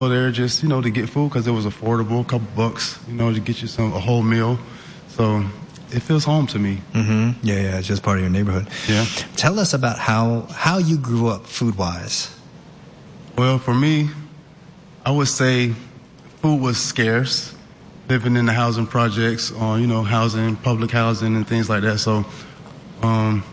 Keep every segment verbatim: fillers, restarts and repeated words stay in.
there just, you know, to get food because it was affordable, a couple bucks, you know, to get you some a whole meal. So it feels home to me. Mm-hmm. Yeah, yeah, it's just part of your neighborhood. Yeah. Tell us about how how you grew up food-wise. Well, for me, I would say food was scarce, living in the housing projects, or, you know, housing, public housing and things like that. So, um,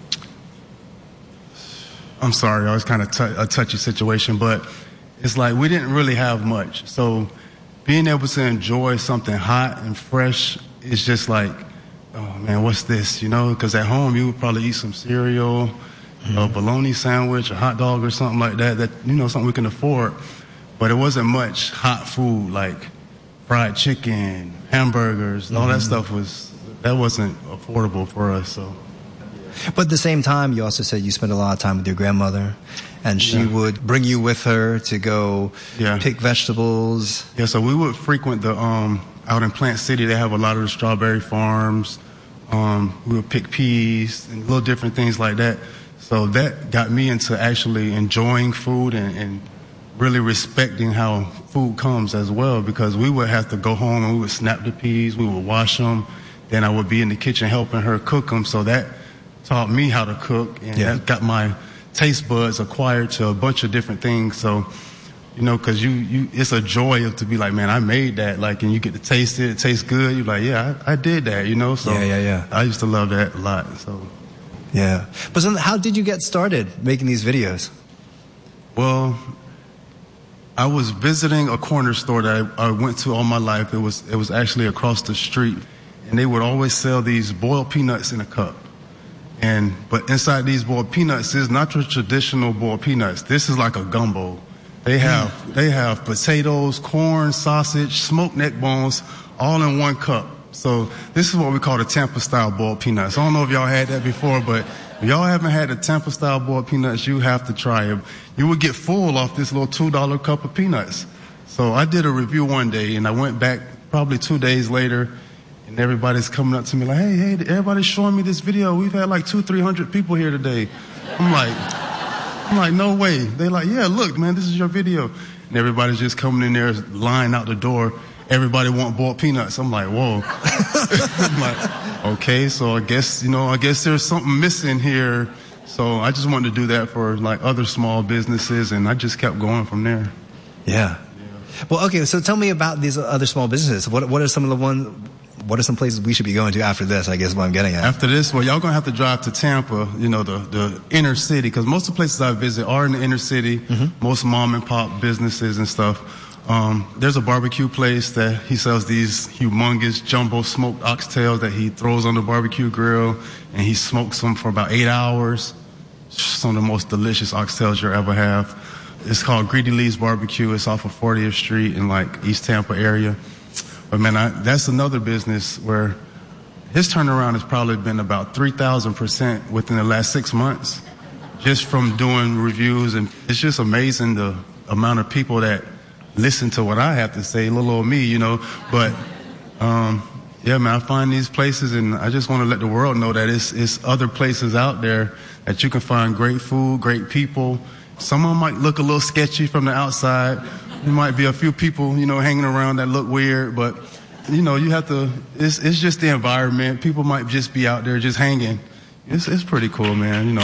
I'm sorry, I was kind of t- a touchy situation, but it's like we didn't really have much. So being able to enjoy something hot and fresh is just like, oh man, what's this? You know, because at home you would probably eat some cereal, mm-hmm. a bologna sandwich, a hot dog or something like that, that, you know, something we can afford. But it wasn't much hot food like fried chicken, hamburgers, mm-hmm. all that stuff was, that wasn't affordable for us. So. But at the same time, you also said you spent a lot of time with your grandmother, and she yeah. would bring you with her to go yeah. pick vegetables. Yeah, so we would frequent the, um, out in Plant City, they have a lot of the strawberry farms. Um, we would pick peas and little different things like that. So that got me into actually enjoying food and, and really respecting how food comes as well, because we would have to go home and we would snap the peas, we would wash them, then I would be in the kitchen helping her cook them. So that taught me how to cook, and yeah. that got my taste buds acquired to a bunch of different things. So, you know, because you, you, it's a joy to be like, man, I made that, like, and you get to taste it, it tastes good. You're like, yeah, I, I did that, you know. So yeah, yeah, yeah. I used to love that a lot. So, yeah. But so how did you get started making these videos? Well, I was visiting a corner store that I, I went to all my life. It was it was actually across the street, and they would always sell these boiled peanuts in a cup. And but inside these boiled peanuts is not your traditional boiled peanuts. This is like a gumbo. They have mm. they have potatoes, corn, sausage, smoked neck bones, all in one cup. So this is what we call the Tampa style boiled peanuts. I don't know if y'all had that before, but if y'all haven't had the Tampa style boiled peanuts, you have to try it. You would get full off this little two dollar cup of peanuts. So I did a review one day, and I went back probably two days later. And everybody's coming up to me like, hey, hey, everybody's showing me this video. We've had like two, three hundred people here today. I'm like, I'm like, no way. They're like, yeah, look, man, this is your video. And everybody's just coming in there, lying out the door. Everybody want boiled peanuts. I'm like, whoa. I'm like, okay, so I guess, you know, I guess there's something missing here. So I just wanted to do that for like other small businesses, and I just kept going from there. Yeah. yeah. Well, okay, so tell me about these other small businesses. What what are some of the ones? What are some places we should be going to after this, I guess is what I'm getting at. After this, well, y'all going to have to drive to Tampa, you know, the, the inner city, because most of the places I visit are in the inner city, mm-hmm. most mom and pop businesses and stuff. Um, there's a barbecue place that he sells these humongous jumbo smoked oxtails that he throws on the barbecue grill, and he smokes them for about eight hours. Some of the most delicious oxtails you'll ever have. It's called Greedy Lee's Barbecue. It's off of fortieth Street in like East Tampa area. But man, I, that's another business where his turnaround has probably been about three thousand percent within the last six months, just from doing reviews. And it's just amazing the amount of people that listen to what I have to say, little old me, you know. But, um, yeah, man, I find these places, and I just want to let the world know that it's, it's other places out there that you can find great food, great people. Some of them might look a little sketchy from the outside. There might be a few people, you know, hanging around that look weird, but, you know, you have to, it's it's just the environment. People might just be out there just hanging. It's it's pretty cool, man, you know.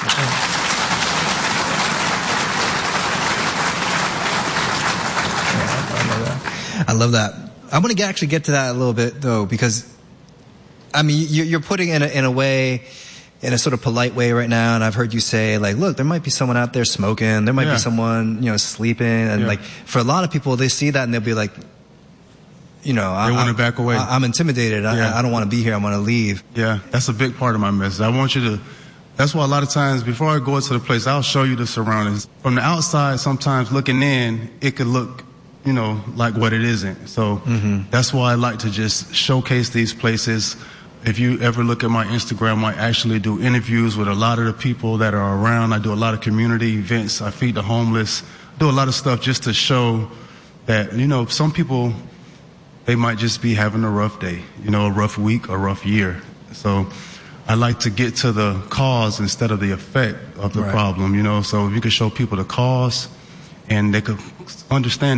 I love that. I want to actually get to that a little bit, though, because, I mean, you're putting it in a, in a way, in a sort of polite way right now, and I've heard you say, like, look, there might be someone out there smoking, there might yeah. be someone, you know, sleeping, and yeah. like, for a lot of people, they see that and they'll be like, you know, they I, want to back away. I, I'm intimidated. Yeah. I, I don't want to be here. I want to leave. Yeah, that's a big part of my message. I want you to, that's why a lot of times before I go into the place, I'll show you the surroundings. From the outside, sometimes looking in, it could look, you know, like what it isn't. So mm-hmm. that's why I like to just showcase these places. If you ever look at my Instagram, I actually do interviews with a lot of the people that are around. I do a lot of community events. I feed the homeless. I do a lot of stuff just to show that, you know, some people, they might just be having a rough day, you know, a rough week, a rough year. So I like to get to the cause instead of the effect of the right. problem, you know. So if you could show people the cause and they could understand